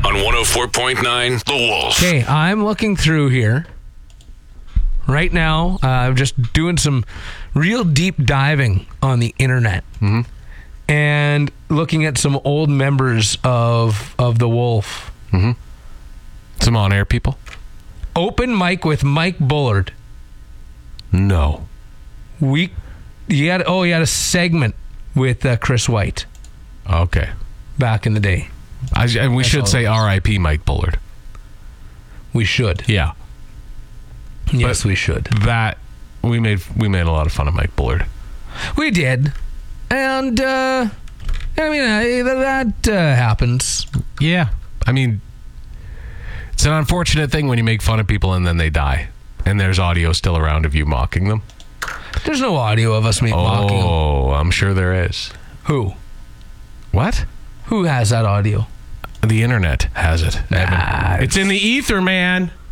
on 104.9 The Wolf. Okay, I'm looking through here right now. I'm just doing some real deep diving on the internet and looking at some old members of The Wolf. Some on-air people? Open mic with Mike Bullard. No. He had a segment with Chris White Okay. back in the day. And we should say R.I.P. Mike Bullard. We should. Yeah. Yes, we should. That we made a lot of fun of Mike Bullard. We did. And, that happens. Yeah. I mean, it's an unfortunate thing when you make fun of people and then they die. And there's audio still around of you mocking them. There's no audio of us mocking them. Oh, I'm sure there is. Who? What? Who has that audio? The internet has it. Nah, It's in the ether, man.